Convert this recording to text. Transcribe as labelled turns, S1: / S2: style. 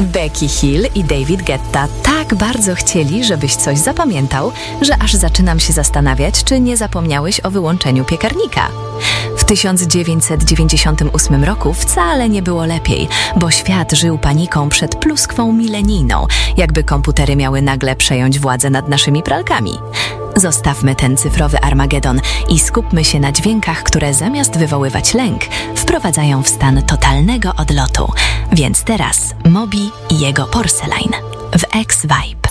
S1: Becky Hill i David Guetta tak bardzo chcieli, żebyś coś zapamiętał, że aż zaczynam się zastanawiać, czy nie zapomniałeś o wyłączeniu piekarnika. W 1998 roku wcale nie było lepiej, bo świat żył paniką przed pluskwą milenijną, jakby komputery miały nagle przejąć władzę nad naszymi pralkami. Zostawmy ten cyfrowy Armagedon i skupmy się na dźwiękach, które zamiast wywoływać lęk, wprowadzają w stan totalnego odlotu. Więc teraz Moby i jego Porcelain w X-Vibe.